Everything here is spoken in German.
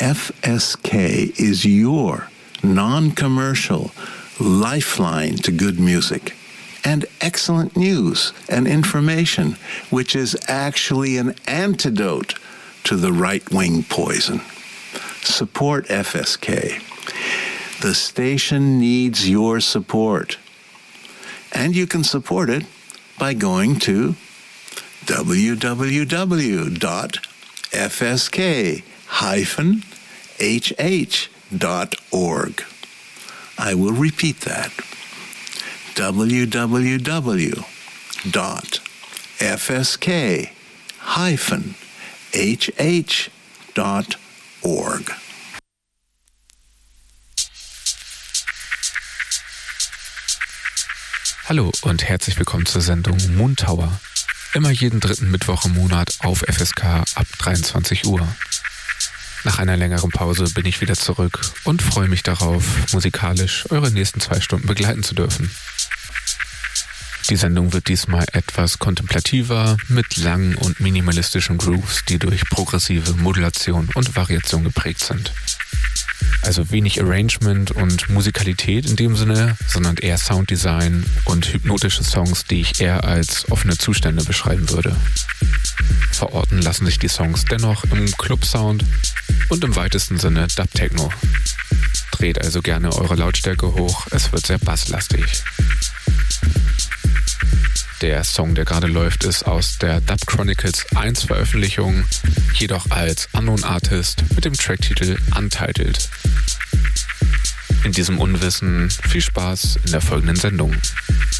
FSK is your non-commercial lifeline to good music and excellent news and information, which is actually an antidote to the right-wing poison. Support FSK. The station needs your support. And you can support it by going to www.fsk-hh.org. I will repeat that. www.fsk-hh.org. Hallo und herzlich willkommen zur Sendung Moontower. Immer jeden dritten Mittwoch im Monat auf FSK ab 23 Uhr. Nach einer längeren Pause bin ich wieder zurück und freue mich darauf, musikalisch eure nächsten 2 Stunden begleiten zu dürfen. Die Sendung wird diesmal etwas kontemplativer mit langen und minimalistischen Grooves, die durch progressive Modulation und Variation geprägt sind. Also wenig Arrangement und Musikalität in dem Sinne, sondern eher Sounddesign und hypnotische Songs, die ich eher als offene Zustände beschreiben würde. Verorten lassen sich die Songs dennoch im Club-Sound und im weitesten Sinne Dub-Techno. Dreht also gerne eure Lautstärke hoch, es wird sehr basslastig. Der Song, der gerade läuft, ist aus der Dub Chronicles 1 Veröffentlichung, jedoch als Unknown Artist mit dem Tracktitel Untitled. In diesem Unwissen viel Spaß in der folgenden Sendung.